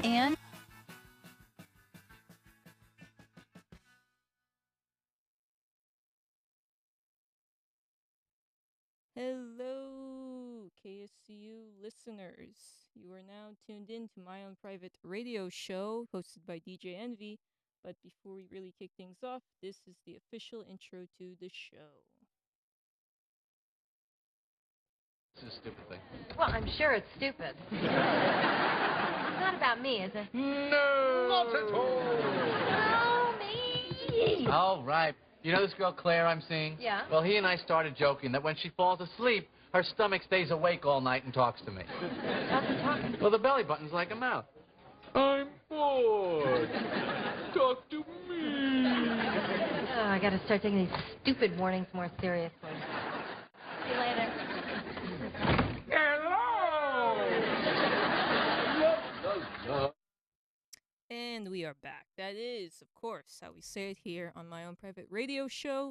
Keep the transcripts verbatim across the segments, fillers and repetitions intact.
And Hello, K S C U listeners. You are now tuned in to my own private radio show hosted by D J Envy. But before we really kick things off, this is the official intro to the show. It's a stupid thing. Well, I'm sure it's stupid. It's not about me, is it? No! Not at all! Oh, me! All right. You know this girl Claire I'm seeing? Yeah. Well, he and I started joking that when she falls asleep, her stomach stays awake all night and talks to me. How's he talking? Well, the belly button's like a mouth. I'm bored. Talk to me. Oh, I gotta start taking these stupid warnings more seriously. See you later. Hello! And we are back. That is, of course, how we say it here on my own private radio show.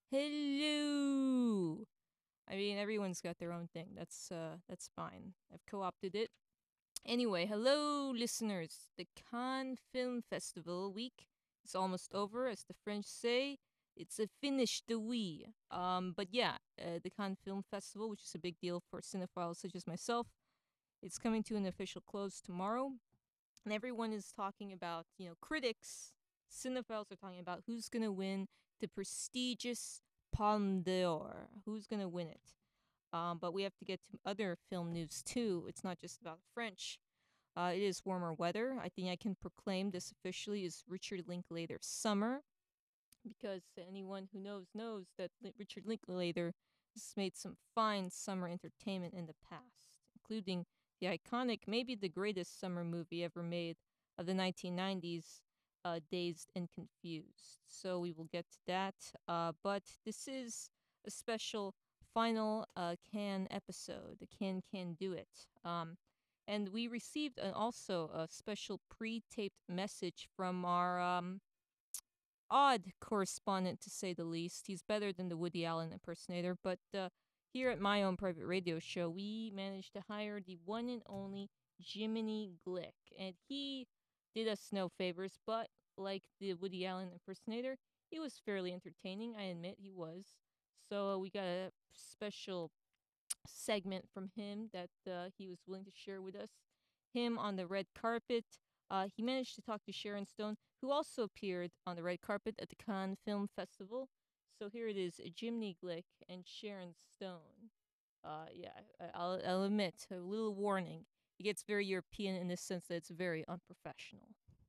Hello. I mean, everyone's got their own thing. That's uh, that's fine. I've co-opted it. Anyway, hello, listeners. The Cannes Film Festival week is almost over, as the French say. It's a finish the we. Um, but yeah, uh, the Cannes Film Festival, which is a big deal for cinephiles such as myself, it's coming to an official close tomorrow, and everyone is talking about, you know, critics, cinephiles are talking about who's gonna win the prestigious Palme d'Or, who's gonna win it. Um, but we have to get to other film news too. It's not just about French. Uh, it is warmer weather. I think I can proclaim this officially is Richard Linklater's summer, because anyone who knows knows that Li- Richard Linklater has made some fine summer entertainment in the past, including the iconic, maybe the greatest summer movie ever made of the nineteen nineties, uh, Dazed and Confused. So we will get to that. Uh, but this is a special final uh, Can episode. The Can Can Do It. Um, and we received an, also a special pre-taped message from our um, odd correspondent, to say the least. He's better than the Woody Allen impersonator, but uh, here at my own private radio show, we managed to hire the one and only Jiminy Glick, and he did us no favors, but like the Woody Allen impersonator, he was fairly entertaining. I admit he was. So uh, we got a special segment from him that uh, he was willing to share with us. Him on the red carpet. Uh, he managed to talk to Sharon Stone, who also appeared on the red carpet at the Cannes Film Festival. So here it is, Jimmy Glick and Sharon Stone. Uh, yeah, I- I'll, I'll admit, a little warning. It gets very European in the sense that it's very unprofessional.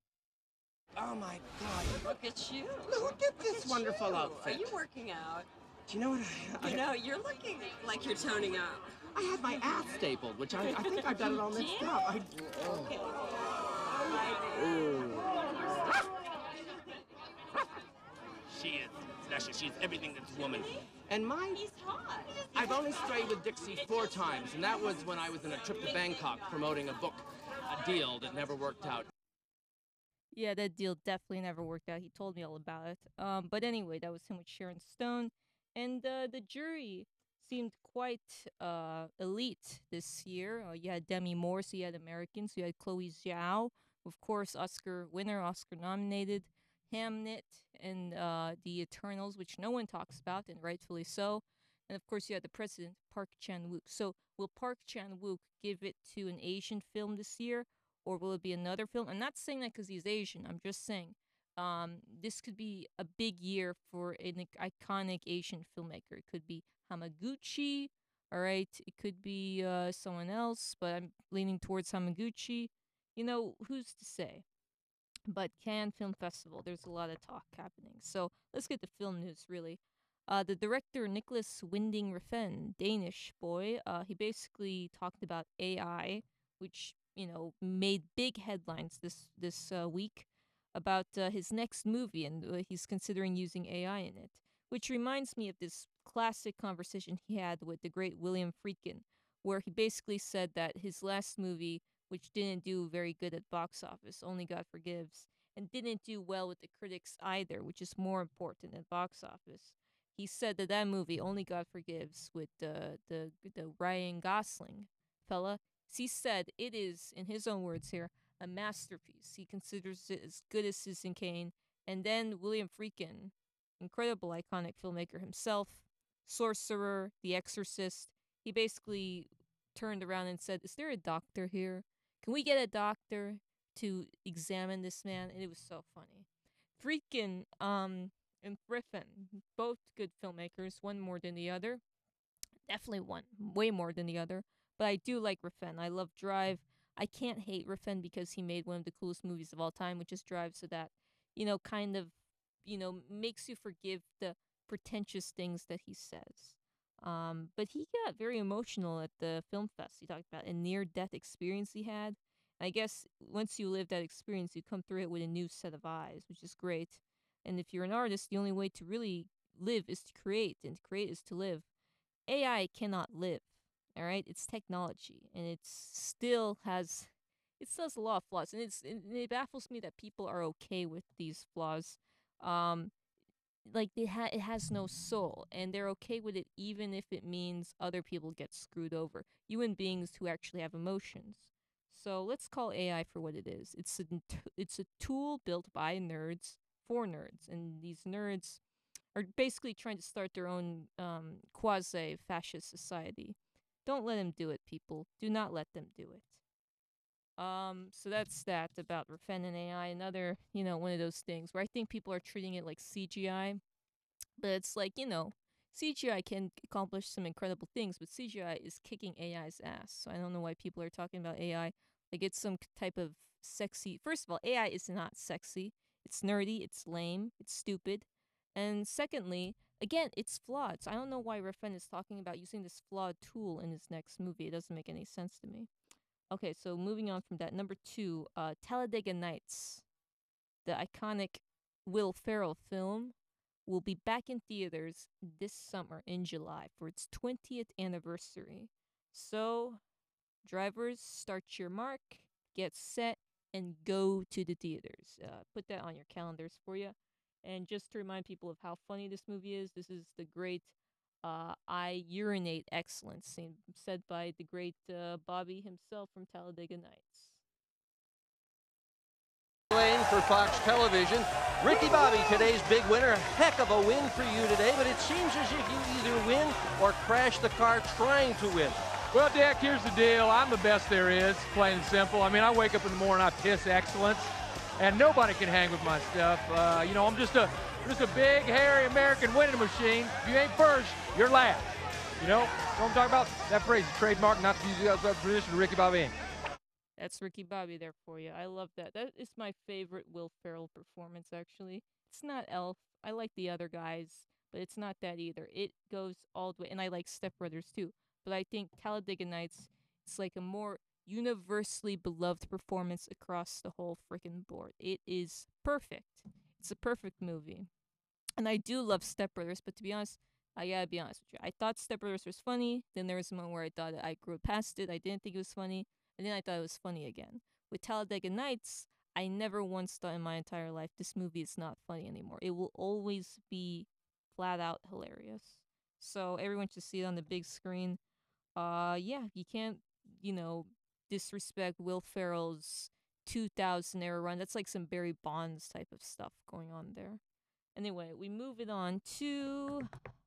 Oh my God! Look at you. Look at this at wonderful you. outfit. Are you working out? Do you know what? I, You I, know, you're looking like you're toning up. I had my ass stapled, which I, I think I've got it all mixed up. I, Okay. All She is special. She's everything that's woman. and mine. He's hot. I've only strayed with Dixie four times, and that was when I was in a trip to Bangkok promoting a book, a deal that never worked out. Yeah, that deal definitely never worked out. He told me all about it. Um, but anyway, that was him with Sharon Stone, and uh, the jury seemed quite uh elite this year. Uh, you had Demi Moore, so you had Americans. You had Chloe Zhao, of course, Oscar winner, Oscar nominated. Hamnet and uh, the Eternals, which no one talks about, and rightfully so. And of course, you had the president, Park Chan Wook. So, will Park Chan Wook give it to an Asian film this year, or will it be another film? I'm not saying that because he's Asian. I'm just saying um, this could be a big year for an ic- iconic Asian filmmaker. It could be Hamaguchi, all right? It could be uh, someone else, but I'm leaning towards Hamaguchi. You know, who's to say? But Cannes Film Festival, there's a lot of talk happening. So let's get to film news, really. Uh, the director, Nicholas Winding Refn, Danish boy, uh, he basically talked about A I, which, you know, made big headlines this, this uh, week about uh, his next movie, and uh, he's considering using A I in it. Which reminds me of this classic conversation he had with the great William Friedkin, where he basically said that his last movie, which didn't do very good at box office, Only God Forgives, and didn't do well with the critics either, which is more important than box office. He said that that movie, Only God Forgives, with the the the Ryan Gosling fella, He said it is, in his own words here, a masterpiece. He considers it as good as Citizen Kane. And then William Friedkin, incredible iconic filmmaker himself, Sorcerer, The Exorcist, he basically turned around and said, is there a doctor here? Can we get a doctor to examine this man? And it was so funny. Friedkin um, and Griffin, both good filmmakers, one more than the other. Definitely one, way more than the other. But I do like Refn. I love Drive. I can't hate Refn because he made one of the coolest movies of all time, which is Drive, so that, you know, kind of, you know, makes you forgive the pretentious things that he says. Um, but he got very emotional at the film fest. He talked about a near-death experience he had. I guess once you live that experience, you come through it with a new set of eyes, which is great. And if you're an artist, the only way to really live is to create, and to create is to live. A I cannot live, all right? It's technology, and it still has, it still has a lot of flaws, and it's it, it baffles me that people are okay with these flaws. Um, like it ha- it has no soul, and they're okay with it even if it means other people get screwed over. Human beings who actually have emotions. So let's call A I for what it is. It's a it's a tool built by nerds for nerds, and these nerds are basically trying to start their own um, quasi-fascist society. Don't let them do it, people. Do not let them do it. Um, so that's that about Refn and A I. Another, you know, one of those things where I think people are treating it like C G I, but it's like, you know, C G I can accomplish some incredible things, but C G I is kicking A I's ass. So I don't know why people are talking about A I like it's some type of sexy. First of all, A I is not sexy. It's nerdy. It's lame. It's stupid. And secondly, again, it's flawed. So I don't know why Refn is talking about using this flawed tool in his next movie. It doesn't make any sense to me. Okay, so moving on from that. Number two, uh, Talladega Nights, the iconic Will Ferrell film, will be back in theaters this summer in July for its twentieth anniversary. So, drivers, start your mark, get set, and go to the theaters. Uh, put that on your calendars for you. And just to remind people of how funny this movie is, this is the great uh, I urinate excellence, scene said by the great uh, Bobby himself from Talladega Nights. Playing for Fox Television, Ricky Bobby, today's big winner. Heck of a win for you today, but it seems as if you either win or crash the car trying to win. Well, Dick, here's the deal. I'm the best there is, plain and simple. I mean, I wake up in the morning, I piss excellence, and nobody can hang with my stuff. Uh, you know, I'm just a just a big, hairy American winning machine. If you ain't first, you're last. You know what I'm talking about? That phrase is trademark, not to use it outside tradition of Ricky Bobby. That's Ricky Bobby there for you. I love that. That is my favorite Will Ferrell performance, actually. It's not Elf. I like the other guys, but it's not that either. It goes all the way, and I like Step Brothers too. But I think Talladega Nights, it's like a more universally beloved performance across the whole freaking board. It is perfect. It's a perfect movie. And I do love Step Brothers, but to be honest, I gotta be honest with you. I thought Step Brothers was funny. Then there was a moment where I thought I grew past it. I didn't think it was funny. And then I thought it was funny again. With Talladega Nights, I never once thought in my entire life this movie is not funny anymore. It will always be flat out hilarious. So everyone should see it on the big screen. Uh, yeah, you can't, you know, disrespect Will Ferrell's two thousand era run. That's like some Barry Bonds type of stuff going on there. Anyway, we move it on to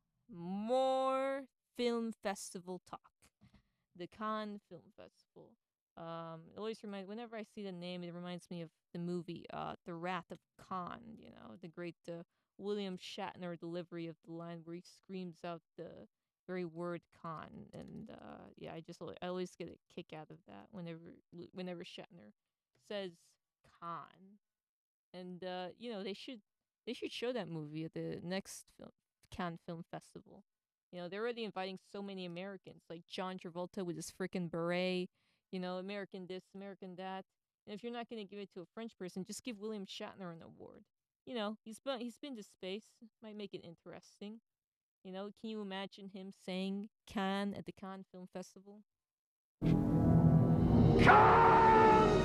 more film festival talk. The Cannes Film Festival. Um, it always reminds, whenever I see the name, it reminds me of the movie, uh, The Wrath of Khan, you know, the great uh, William Shatner delivery of the line where he screams out the very word Khan. And, uh, yeah, I just, I always get a kick out of that whenever, whenever Shatner says Khan. And, uh, you know, they should, they should show that movie at the next film, Cannes Film Festival. You know, they're already inviting so many Americans, like John Travolta with his frickin' beret. You know, American this, American that. And if you're not going to give it to a French person, just give William Shatner an award. You know, he's been, he's been to space. Might make it interesting. You know, can you imagine him saying Cannes at the Cannes Film Festival? Cannes!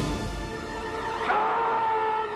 Cannes!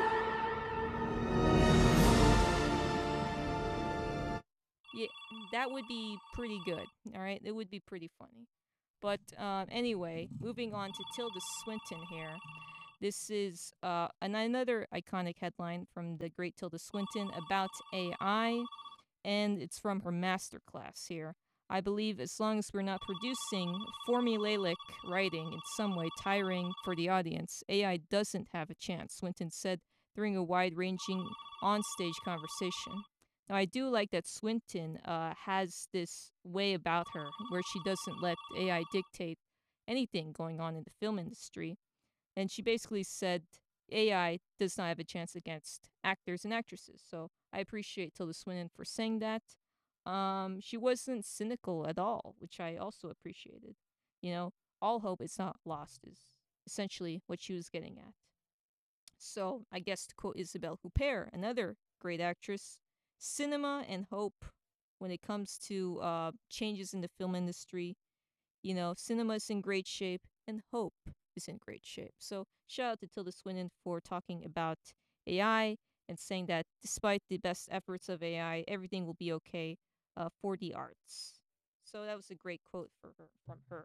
Yeah, that would be pretty good. All right, it would be pretty funny. But um, anyway, moving on to Tilda Swinton here. This is uh, an- another iconic headline from the great Tilda Swinton about A I, and it's from her master class here. I believe as long as we're not producing formulaic writing in some way tiring for the audience, A I doesn't have a chance, Swinton said during a wide ranging onstage conversation. Now, I do like that Swinton uh, has this way about her where she doesn't let A I dictate anything going on in the film industry. And she basically said A I does not have a chance against actors and actresses. So I appreciate Tilda Swinton for saying that. Um, she wasn't cynical at all, which I also appreciated. You know, all hope is not lost is essentially what she was getting at. So I guess to quote Isabelle Huppert, another great actress, cinema and hope when it comes to uh, changes in the film industry. You know, cinema is in great shape and hope is in great shape. So shout out to Tilda Swinton for talking about A I and saying that despite the best efforts of A I, everything will be okay uh, for the arts. So that was a great quote for her from her.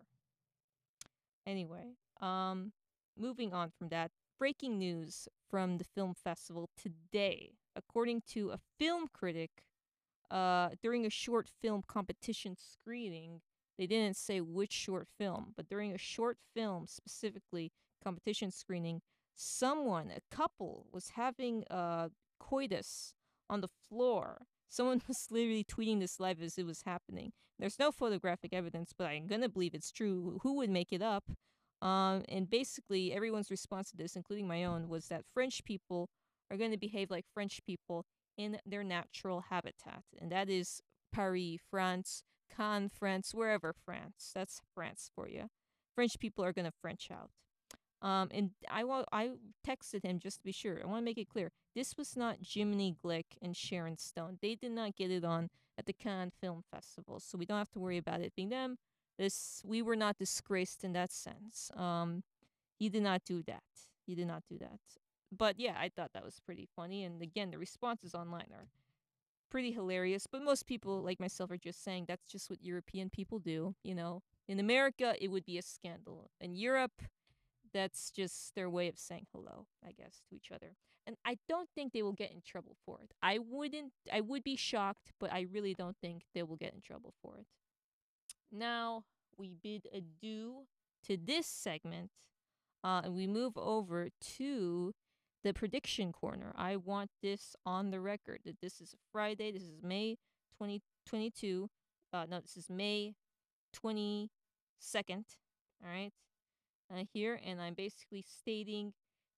Anyway, um, moving on from that, breaking news from the film festival today. According to a film critic, uh, during a short film competition screening, they didn't say which short film, but during a short film specifically competition screening, someone, a couple, was having a coitus on the floor. Someone was literally tweeting this live as it was happening. There's no photographic evidence, but I'm gonna believe it's true. Who would make it up? Um, and basically, everyone's response to this, including my own, was that French people are going to behave like French people in their natural habitat, and that is Paris, France, Cannes, France, wherever France. That's France for you. French people are going to French out. Um, and I wa- I texted him just to be sure. I want to make it clear. This was not Jiminy Glick and Sharon Stone. They did not get it on at the Cannes Film Festival, so we don't have to worry about it being them. This we were not disgraced in that sense. Um, he did not do that. He did not do that. But yeah, I thought that was pretty funny. And again, the responses online are pretty hilarious. But most people, like myself, are just saying that's just what European people do. You know, in America, it would be a scandal. In Europe, that's just their way of saying hello, I guess, to each other. And I don't think they will get in trouble for it. I wouldn't. I would be shocked, but I really don't think they will get in trouble for it. Now we bid adieu to this segment, uh, and we move over to the prediction corner. I want this on the record that this is a Friday. This is May twenty twenty-two. Uh, no, this is May twenty-second. All right, uh, here, and I'm basically stating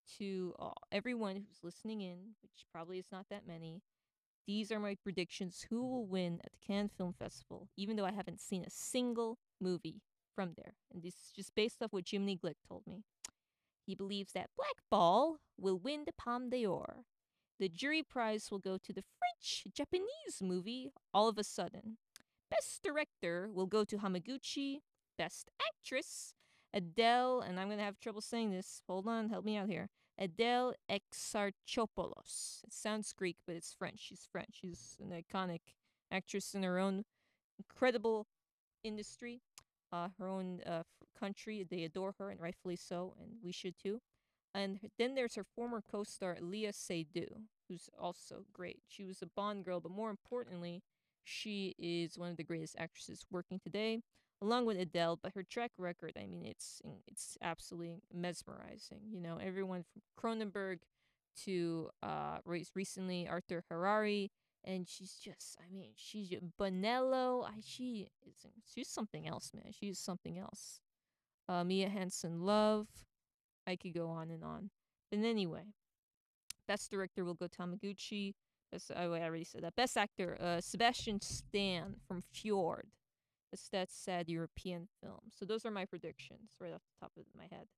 to uh, everyone who's listening in, which probably is not that many, these are my predictions who will win at the Cannes Film Festival, even though I haven't seen a single movie from there. And this is just based off what Jiminy Glick told me. He believes that Black Ball will win the Palme d'Or. The jury prize will go to the French Japanese movie All of a Sudden. Best director will go to Hamaguchi. Best actress, Adele, and I'm going to have trouble saying this. Hold on, help me out here. Adele Exarchopoulos. It sounds Greek, but it's French. She's French. She's an iconic actress in her own incredible industry, uh, her own uh, f- country. They adore her, and rightfully so, and we should too. And h- then there's her former co-star, Leah Seydoux, who's also great. She was a Bond girl, but more importantly, she is one of the greatest actresses working today, along with Adele. But her track record, I mean, it's it's absolutely mesmerizing. You know, everyone from Cronenberg to uh re- recently Arthur Harari, and she's just, I mean, she's ju- Bonello. I, she is she's something else, man. She's something else. Uh, Mia Hansen, Love. I could go on and on. But anyway, best director will go Tamaguchi. Best, oh, I already said that. Best actor, uh, Sebastian Stan from Fjord. It's that sad European film. So those are my predictions right off the top of my head.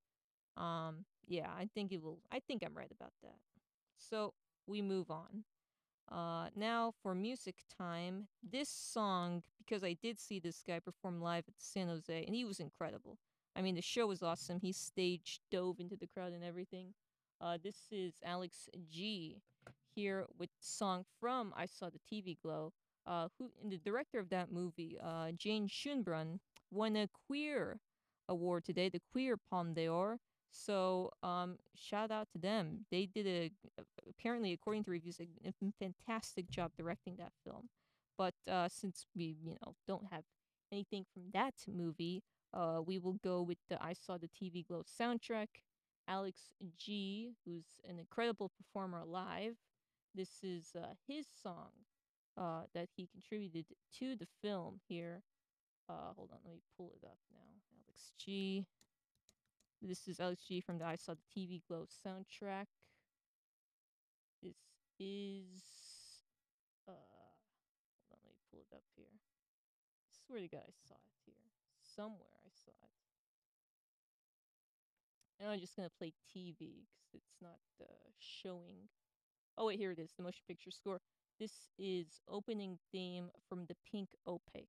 Um, yeah, I think it will. I think I'm right about that. So we move on. Uh, now for music time. This song, because I did see this guy perform live at San Jose, and he was incredible. I mean, the show was awesome. He stage dove into the crowd and everything. Uh, this is Alex G here with the song from I Saw the T V Glow. Uh, who and the director of that movie, uh, Jane Schönbrunn, won a queer award today, the Queer Palme d'Or. So um, shout out to them. They did a apparently, according to reviews, a, a fantastic job directing that film. But uh, since we you know don't have anything from that movie, uh, we will go with the I Saw the T V Glow soundtrack. Alex G, who's an incredible performer live. This is uh, his song uh, that he contributed to the film here. Uh, hold on, let me pull it up now. Alex G. This is Alex G from the I Saw the T V Glow soundtrack. This is. Uh, hold on, let me pull it up here. I swear to God, I saw it here. Somewhere I saw it. And I'm just going to play T V because it's not uh, showing. Oh, wait, here it is, the motion picture score. This is opening theme from the Pink Opaque.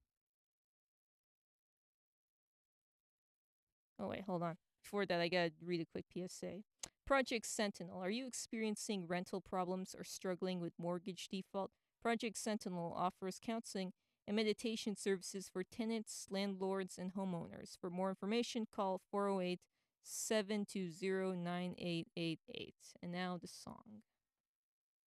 Oh, wait, hold on. Before that, I gotta read a quick P S A. Project Sentinel. Are you experiencing rental problems or struggling with mortgage default? Project Sentinel offers counseling and meditation services for tenants, landlords, and homeowners. For more information, call four oh eight, seven two zero, nine eight eight eight. And now the song.